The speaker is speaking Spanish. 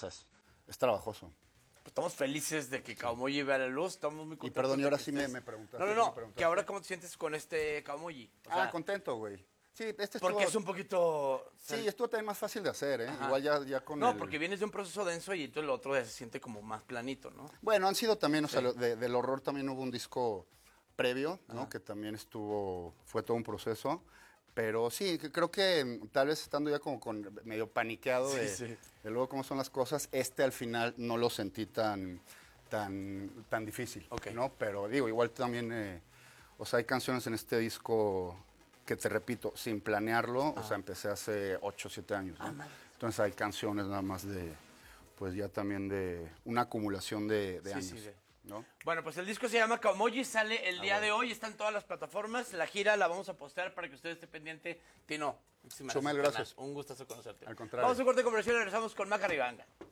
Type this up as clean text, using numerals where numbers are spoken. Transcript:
sea, es trabajoso. Pues estamos felices de que Kaomoji vea la luz, estamos muy Y contentos. perdón, y de ahora que sí estés- me preguntaste. No, me no, preguntaste. que ahora cómo te sientes con este Kaomoji. O sea, Contento, güey. Sí, este estuvo... porque es un poquito... Sí, estuvo también más fácil de hacer, ¿eh? Ajá. Igual ya con No, el... porque vienes de un proceso denso y entonces el otro ya se siente como más planito, ¿no? Bueno, han sido también, o sea, del horror también hubo un disco previo, ¿no? Que también fue todo un proceso. Pero sí, creo que tal vez estando ya como con medio paniqueado de luego cómo son las cosas, al final no lo sentí tan difícil, ¿no? Pero digo, igual también, o sea, hay canciones en este disco que te repito, sin planearlo, o sea, empecé hace 8 o 7 años, ¿no? Entonces hay canciones nada más pues ya también de una acumulación de años, ¿no? Bueno, pues el disco se llama Kaomoji, sale el día de hoy, está en todas las plataformas, la gira la vamos a postear para que usted esté pendiente. Tino, muchísimas Chumel, gracias. gracias. Un gustazo conocerte. Al contrario. Vamos a un corte comercial y regresamos con Maca Ribanga.